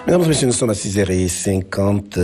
Mesdames et messieurs, nous sommes à 6h50.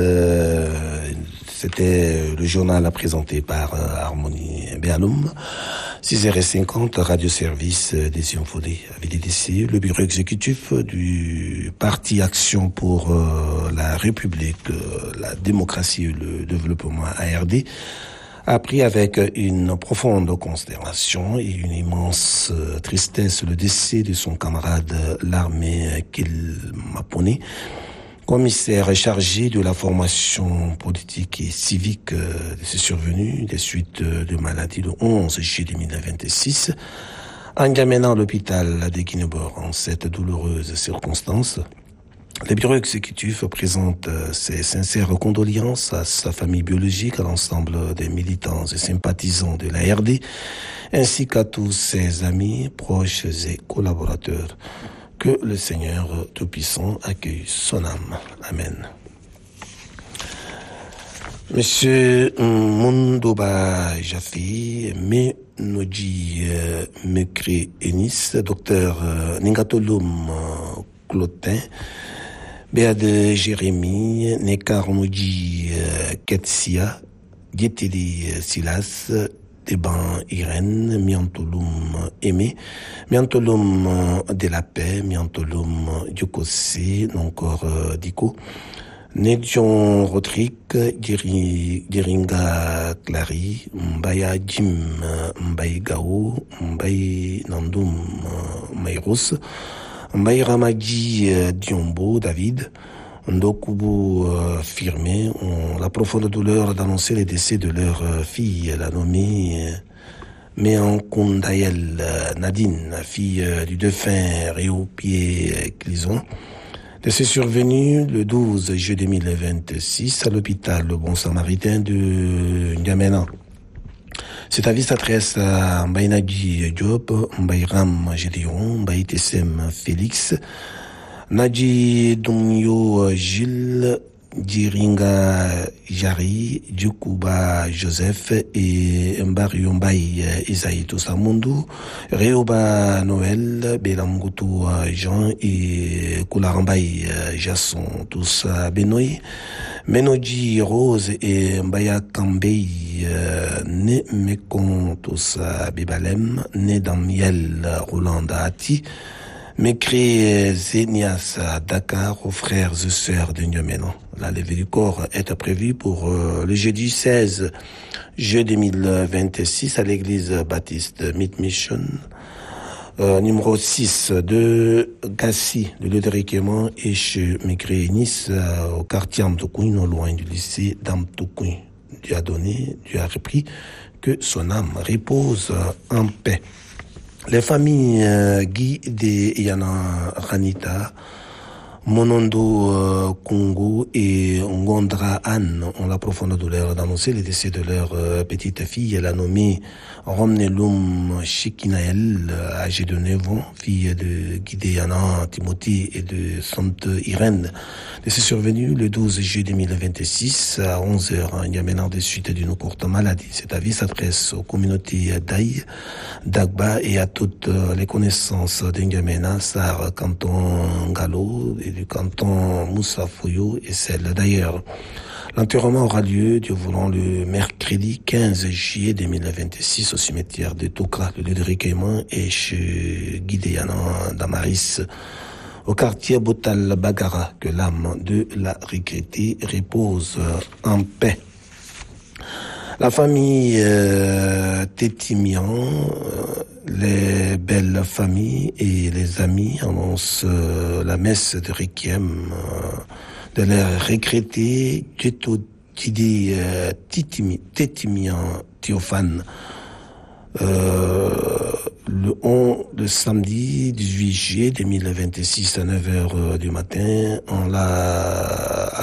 C'était le journal présenté par Harmonie Béaloum. 6h50, radio-service des Symphonies à VDDC, le bureau exécutif du Parti Action pour la République, la démocratie et le développement ARD, a pris avec une profonde consternation et une immense tristesse le décès de son camarade l'armée Kilmapone, commissaire chargé de la formation politique et civique de ses survenus des suites de maladie le 11 juillet 2026, en amenant l'hôpital de Guinebor en cette douloureuse circonstance. Le bureau exécutif présente ses sincères condoléances à sa famille biologique, à l'ensemble des militants et sympathisants de l'ARD, ainsi qu'à tous ses amis, proches et collaborateurs. Que le Seigneur Tout-Puissant accueille son âme. Amen. Monsieur Mondoba Jaffi, Menoji Mekre Enis, docteur Ningatolum Clotin, Béade Jérémy, Nekarmoji Ketsia, Dieteli Silas, Deban Irène, Miantolum Aimé, Miantolum de la Paix, Miantolum Diokosé, encore Diko, Nedjon Rodrigue, Giringa Clary, Mbaya Jim, Mbaye Gao, Mbaye Nandum Mayros, Mbaye Ramadji Diombo David, Ndokubu Firmé ont la profonde douleur d'annoncer les décès de leur fille, la nommée Meankundayel Nadine, fille du défunt Réau-Pied Clison. Décès survenu le 12 juillet 2026 à l'hôpital Le Bon Samaritain de N'Djamena. Cet avis s'adresse à Mbaye Nadji Diop, Mbaye Ram Gédéon, Mbaye Tessem Félix, Nadji Domyo Gilles, Diringa Jari, Djoukuba Joseph et Mbario Mbaye Isaïe Toussamundu, Réoba Noël, Belamgutu Jean et Koularmbaye Jasson tous Benoît, Menoji Rose et Mbaya Kambei, né Mekon tous Bibalem, né dans Miel Roland Ati, Mekri Zenias à Dakar aux frères et sœurs de N'Djamena. La levée du corps est prévue pour le jeudi 16 juillet 2026 à l'église baptiste Mid-Mission, numéro 6 de Gassi, le lieu de recueillement est chez Mekri Nice, au quartier Amtoukoun, non loin du lycée d'Amtoukoun. Dieu a donné, Dieu a repris, que son âme repose en paix. Les familles Guy de Yana Ranita, Monondo Congo et Ngondra Anne ont la profonde douleur d'annoncer le décès de leur petite fille, la nommée Romnelum Chikinael, âgée de 9 ans, fille de Guy de Yana Timothy et de Sainte Irène. Décès survenu le 12 juillet 2026 à 11h en N'Djamena des suites d'une courte maladie. Cet avis s'adresse aux communautés d'Aï, d'Agba et à toutes les connaissances d'N'Djamena, Sar, canton Galo et du canton Moussa Foyo et celle d'ailleurs. L'enterrement aura lieu, Dieu voulant, le mercredi 15 juillet 2026 au cimetière de Tokra. Le lieu de recueillement est chez Guidéana Damaris, au quartier Botal Bagara. Que l'âme de la regrettée repose en paix. La famille Tétimian, les belles familles et les amis annoncent la messe de Requiem de leur regretté Tidi Tétimian Théophane. Le samedi 18 juillet 2026 à 9h du matin en la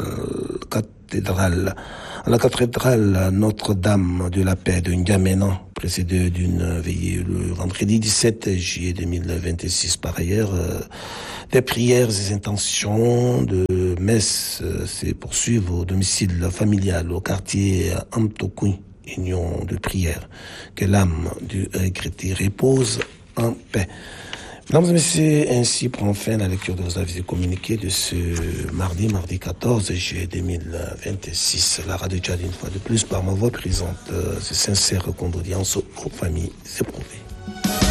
cathédrale Notre-Dame de la Paix de N'Djamena, précédée d'une veillée le vendredi 17 juillet 2026. Par ailleurs, des prières et intentions de messe se poursuivent au domicile familial au quartier Amtokoun, union de prière. Que l'âme du regretté repose en paix. Mesdames et messieurs, ainsi prend fin la lecture de vos avis et communiqués de ce mardi 14 juillet 2026. La radio Tchad, une fois de plus, par ma voix, présente ses sincères condoléances aux familles éprouvées.